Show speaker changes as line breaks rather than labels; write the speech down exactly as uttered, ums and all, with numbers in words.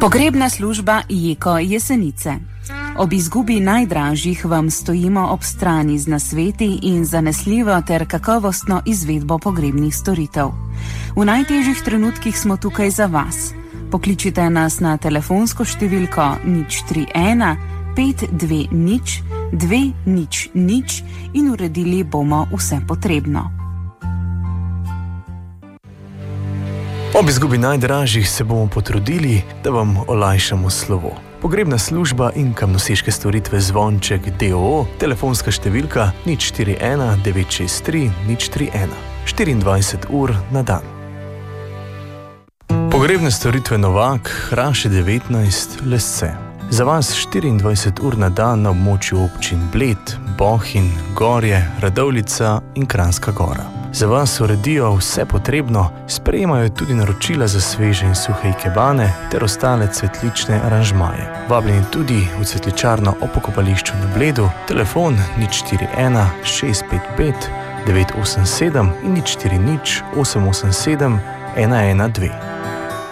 Pogrebna služba Jeko Jesenice. Ob izgubi najdražjih vam stojimo ob strani z nasveti in zanesljivo ter kakovostno izvedbo pogrebnih storitev. V najtežjih trenutkih smo tukaj za vas. Pokličite nas na telefonsko številko nič tri ena pet dve nič dve nič nič in uredili bomo vse potrebno.
Ob izgubi najdražjih se bomo potrudili, da vam olajšamo slovo. Pogrebna služba in kamnoseške storitve Zvonček d o o, telefonska številka nič štiri ena devet šest tri nič tri ena, štiriindvajset ur na dan. Pogrebne storitve Novak, Hraše devetnajst, Lesce. Za vas štiriindvajset ur na dan na območju občin Bled, Bohinj, Gorje, Radovljica in Kranjska Gora. Za vas uredijo vse potrebno, sprejemajo tudi naročila za sveže in suhe ikebane ter ostale cvetlične aranžmaje. Vabljeni tudi v cvetličarno ob pokopališču na Bledu, telefon nič štiri ena šest pet pet devet osem sedem in nič štiri nič osem osem sedem ena ena dve.